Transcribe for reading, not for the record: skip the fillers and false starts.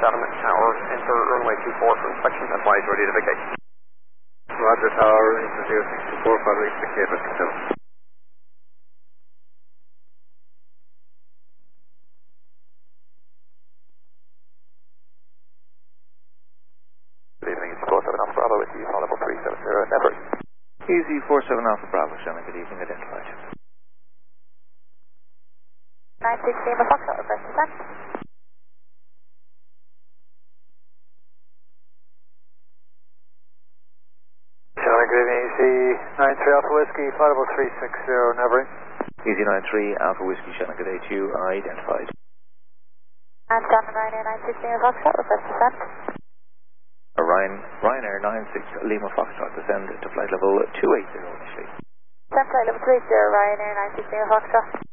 Chatham Tower, enter runway 24 for inspection and flight ready to vacate. Roger Tower, introducing 24 for reach vacate with control. Good evening, Easy 47 Alpha Bravo with you, level 370 Never. Easy 47 Alpha Bravo, Shannon, good evening, identified. 916 Lima Foxtrot, request descent. Shannon, good evening, Easy 93 Alpha Whiskey, flight level 360 Never. Easy 93 Alpha Whiskey, Shannon, good day to you, identified. And Shannon, Ryanair 916 Lima Foxtrot, request descent. Ryanair 96 Lima Foxtrot, descend to flight level 280 initially. Descent flight level 30, Ryanair 916 Lima Foxtrot.